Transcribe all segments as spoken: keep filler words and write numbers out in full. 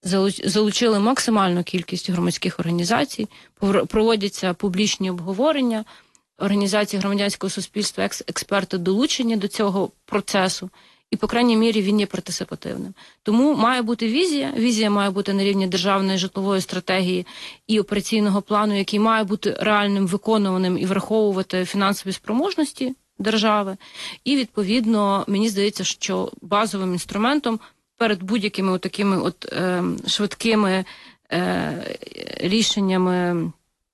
залучили максимальну кількість громадських організацій, проводяться публічні обговорення, організації громадянського суспільства, експерти долучені до цього процесу, і, по крайній мірі, він є партисипативним. Тому має бути візія, візія має бути на рівні державної житлової стратегії і операційного плану, який має бути реальним, виконуваним і враховувати фінансові спроможності держави. І, відповідно, мені здається, що базовим інструментом перед будь-якими такими от е, швидкими е, рішеннями,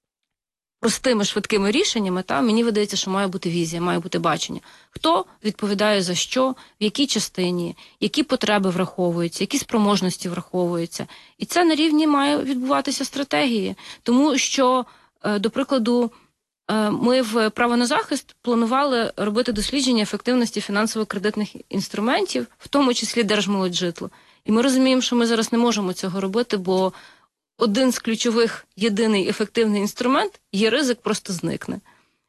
простими швидкими рішеннями, та, мені видається, що має бути візія, має бути бачення. Хто відповідає за що, в якій частині, які потреби враховуються, які спроможності враховуються. І це на рівні має відбуватися стратегії. Тому що, е, до прикладу, е, ми в «Право на захист» планували робити дослідження ефективності фінансово-кредитних інструментів, в тому числі Держмолоджитло. І ми розуміємо, що ми зараз не можемо цього робити, бо один з ключових, єдиний ефективний інструмент, є ризик, просто зникне.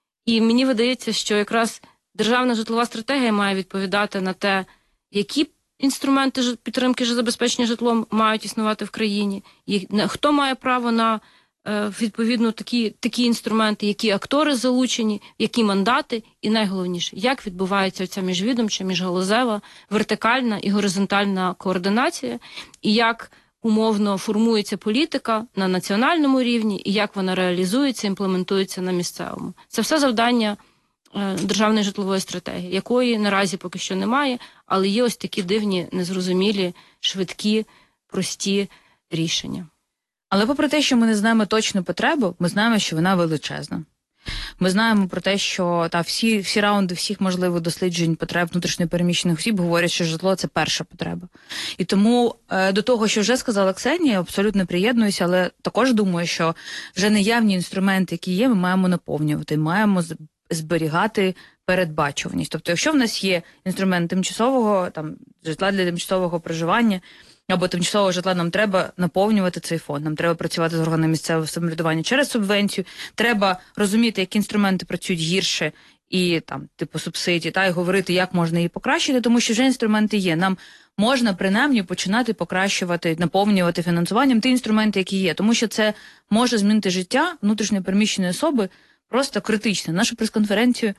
І мені видається, що якраз державна житлова стратегія має відповідати на те, які інструменти підтримки забезпечення житлом мають існувати в країні, хто має право на відповідно такі, такі інструменти, які актори залучені, які мандати, і найголовніше, як відбувається ця міжвідомча, міжгалузева, вертикальна і горизонтальна координація, і як умовно формується політика на національному рівні, і як вона реалізується, імплементується на місцевому. Це все завдання е, державної житлової стратегії, якої наразі поки що немає, але є ось такі дивні, незрозумілі, швидкі, прості рішення. Але попри те, що ми не знаємо точну потребу, ми знаємо, що вона величезна. Ми знаємо про те, що та всі, всі раунди всіх можливих досліджень потреб внутрішньопереміщених осіб говорять, що житло – це перша потреба. І тому е, до того, що вже сказала Ксенія, абсолютно приєднуюся, але також думаю, що вже наявні інструменти, які є, ми маємо наповнювати, маємо зберігати передбачуваність. Тобто, якщо в нас є інструмент тимчасового, там, житла для тимчасового проживання, або тимчасового житла, нам треба наповнювати цей фонд, нам треба працювати з органами місцевого самоврядування через субвенцію, треба розуміти, які інструменти працюють гірше і там, типу субсидії, та й говорити, як можна її покращити, тому що вже інструменти є. Нам можна принаймні починати покращувати, наповнювати фінансуванням ті інструменти, які є, тому що це може змінити життя внутрішньо переміщеної особи просто критично. Нашу прес-конференцію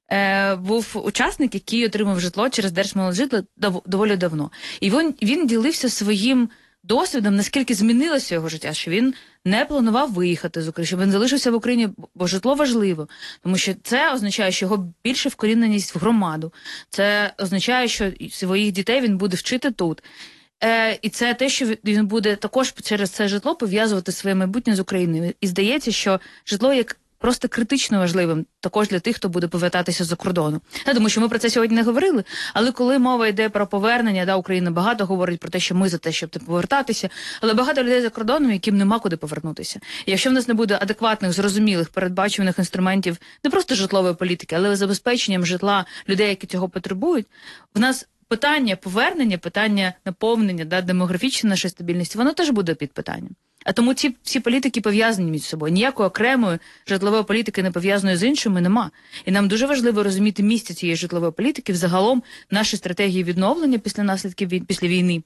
Е, був учасник, який отримав житло через Держмолоджитло дов, доволі давно. І він, він ділився своїм досвідом, наскільки змінилося його життя, що він не планував виїхати з України, що він залишився в Україні, бо житло важливо. Тому що це означає, що його більше вкоріненість в громаду. Це означає, що своїх дітей він буде вчити тут. Е, і це те, що він буде також через це житло пов'язувати своє майбутнє з Україною. І здається, що житло як просто критично важливим також для тих, хто буде повертатися за кордону. Не, тому що ми про це сьогодні не говорили, але коли мова йде про повернення, да, Україна багато говорить про те, що ми за те, щоб повертатися, але багато людей за кордоном, яким нема куди повернутися. І якщо в нас не буде адекватних, зрозумілих, передбачуваних інструментів не просто житлової політики, але забезпеченням житла людей, які цього потребують, в нас питання повернення, питання наповнення, да, демографічної нашої стабільності, воно теж буде під питанням. А тому ці всі політики пов'язані між собою. Ніякої окремої житлової політики, не пов'язаної з іншими, нема. І нам дуже важливо розуміти місце цієї житлової політики, взагалом нашої стратегії відновлення після наслідків після війни,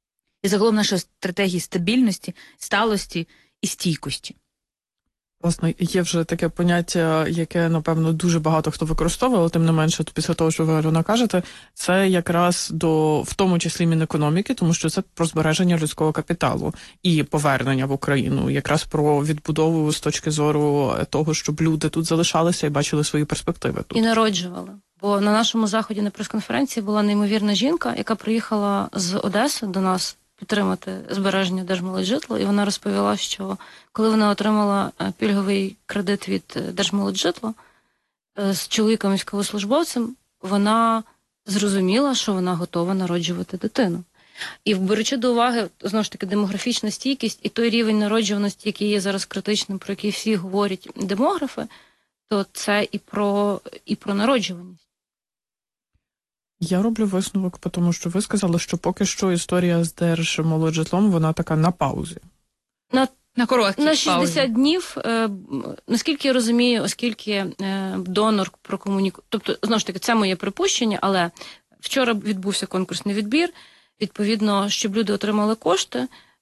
і загалом нашої стратегії стабільності, сталості і стійкості. Власне, є вже таке поняття, яке, напевно, дуже багато хто використовує, але тим не менше, після того, що ви, Альона, кажете, це якраз до, в тому числі, Мінекономіки, тому що це про збереження людського капіталу і повернення в Україну, якраз про відбудову з точки зору того, щоб люди тут залишалися і бачили свої перспективи тут. І народжували. Бо на нашому заході на прес-конференції була неймовірна жінка, яка приїхала з Одеси до нас підтримати збереження Держмолоджитло, і вона розповіла, що коли вона отримала пільговий кредит від Держмолоджитло з чоловіком військовослужбовцем, вона зрозуміла, що вона готова народжувати дитину. І беручи до уваги, знову ж таки, демографічна стійкість і той рівень народжуваності, який є зараз критичним, про який всі говорять демографи, то це і про, і про народжуваність. Я роблю висновок, тому що ви сказали, що поки що історія з Держмолоджитлом, вона така на паузі. На, на короткій На шістдесят паузі. Днів, е, наскільки я розумію, оскільки е, донор прокомунікує, тобто, знову ж таки, це моє припущення, але вчора відбувся конкурсний відбір, відповідно, щоб люди отримали кошти,